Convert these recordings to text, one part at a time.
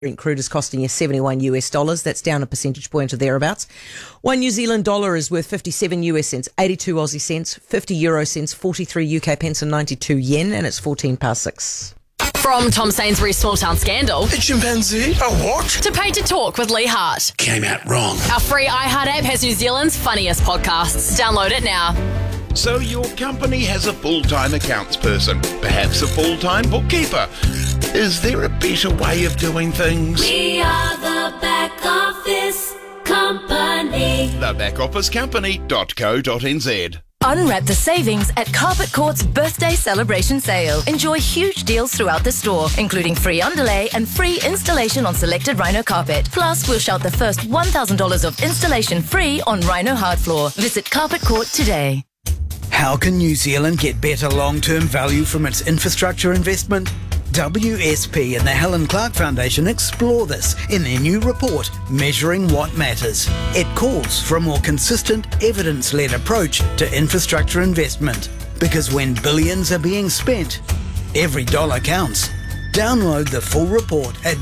Brent crude is costing you $71. That's down a percentage point or thereabouts. 1 New Zealand dollar is worth 57 US cents, 82 Aussie cents, 50 euro cents, 43 UK pence and 92 yen, and it's 6:14. From Tom Sainsbury's Small Town Scandal A chimpanzee? A what? to Paid to Talk with Lee Hart. Came out wrong. Our free iHeart app has New Zealand's funniest podcasts. Download it now. So your company has a full-time accounts person, perhaps a full-time bookkeeper. Is there a better way of doing things? We are the Back Office Company. Thebackofficecompany.co.nz. Unwrap the savings at Carpet Court's birthday celebration sale. Enjoy huge deals throughout the store, including free underlay and free installation on selected Rhino carpet. Plus, we'll shout the first $1,000 of installation free on Rhino hard floor. Visit Carpet Court today. How can New Zealand get better long-term value from its infrastructure investment? WSP and the Helen Clark Foundation explore this in their new report, Measuring What Matters. It calls for a more consistent, evidence-led approach to infrastructure investment. Because when billions are being spent, every dollar counts. Download the full report at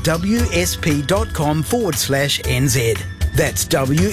wsp.com/NZ. That's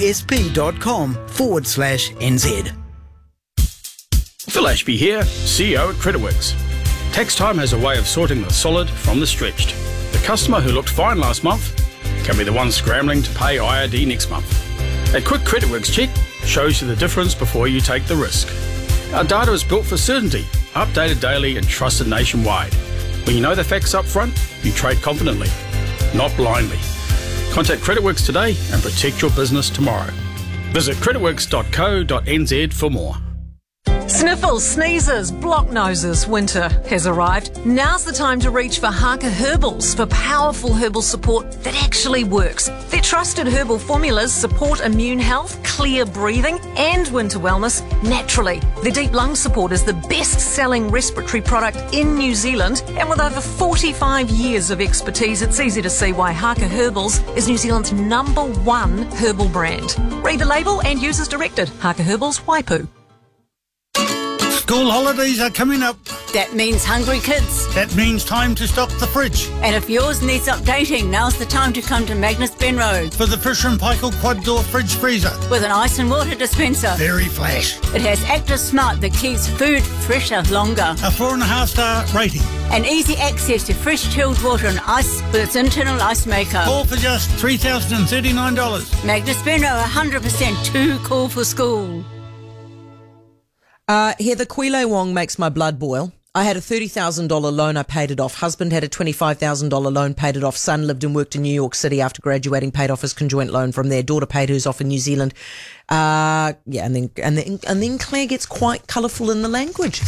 wsp.com/NZ. Phil Ashby here, CEO at CreditWorks. Tax time has a way of sorting the solid from the stretched. The customer who looked fine last month can be the one scrambling to pay IRD next month. A quick CreditWorks check shows you the difference before you take the risk. Our data is built for certainty, updated daily and trusted nationwide. When you know the facts up front, you trade confidently, not blindly. Contact CreditWorks today and protect your business tomorrow. Visit creditworks.co.nz for more. Sniffles, sneezes, block noses, winter has arrived. Now's the time to reach for Haka Herbals for powerful herbal support that actually works. Their trusted herbal formulas support immune health, clear breathing and winter wellness naturally. Their deep lung support is the best-selling respiratory product in New Zealand, and with over 45 years of expertise, it's easy to see why Haka Herbals is New Zealand's #1 herbal brand. Read the label and use as directed. Haka Herbals, Waipu. School holidays are coming up. That means hungry kids. That means time to stock the fridge. And if yours needs updating, now's the time to come to Magnus Benroad. For the Fisher & Paykel quad-door fridge freezer. With an ice and water dispenser. Very flash. It has Active Smart that keeps food fresher longer. A 4.5-star rating. And easy access to fresh chilled water and ice with its internal ice maker. All for just $3,039. Magnus Benroad, 100% too cool for school. Heather, Quile Wong makes my blood boil. I had a $30,000 loan, I paid it off. Husband had a $25,000 loan, paid it off. Son lived and worked in New York City after graduating, paid off his conjoint loan from there. Daughter paid hers off in New Zealand. And then Claire gets quite colourful in the language.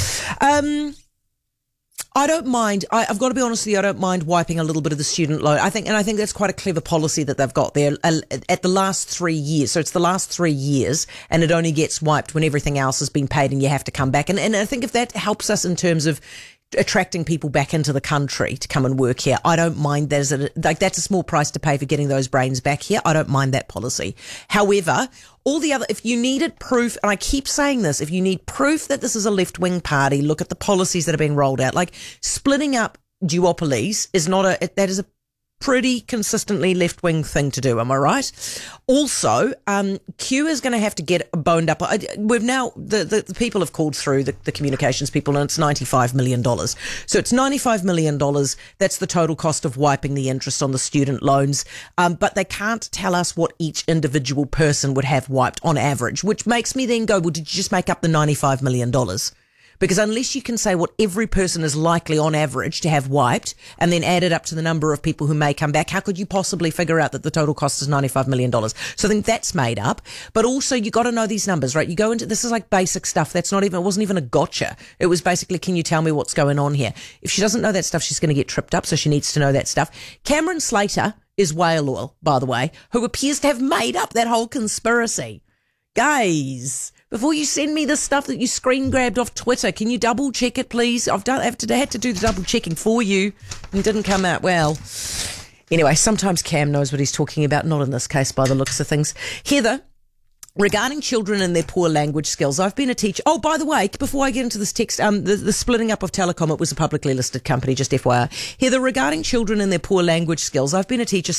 I don't mind. I've got to be honest with you. I don't mind wiping a little bit of the student loan. I think that's quite a clever policy that they've got there at the last 3 years. So it's the last 3 years, and it only gets wiped when everything else has been paid, and you have to come back. And I think if that helps us in terms of attracting people back into the country to come and work here, I don't mind that. That's a small price to pay for getting those brains back here. I don't mind that policy. However, all the other, if you needed proof, and I keep saying this, if you need proof that this is a left-wing party, look at the policies that have been rolled out. Like splitting up duopolies is that is a pretty consistently left-wing thing to do. Am I right? Also, Q is going to have to get boned up. We've now, the people have called through, the communications people, and it's $95 million. So it's $95 million. That's the total cost of wiping the interest on the student loans. But they can't tell us what each individual person would have wiped on average, which makes me then go, well, did you just make up the $95 million? Because unless you can say what every person is likely on average to have wiped and then add it up to the number of people who may come back, how could you possibly figure out that the total cost is $95 million? So I think that's made up. But also you got to know these numbers, right? You go into, this is like basic stuff. It wasn't even a gotcha. It was basically, can you tell me what's going on here? If she doesn't know that stuff, she's going to get tripped up. So she needs to know that stuff. Cameron Slater is whale oil, by the way, who appears to have made up that whole conspiracy. Guys, before you send me the stuff that you screen grabbed off Twitter, can you double check it, please? I had to do the double checking for you, and it didn't come out well. Anyway, sometimes Cam knows what he's talking about, not in this case by the looks of things. Heather, Regarding children and their poor language skills, I've been a teacher. Oh, by the way, before I get into this text, the splitting up of Telecom, it was a publicly listed company, just FYI. Heather, regarding children and their poor language skills, I've been a teacher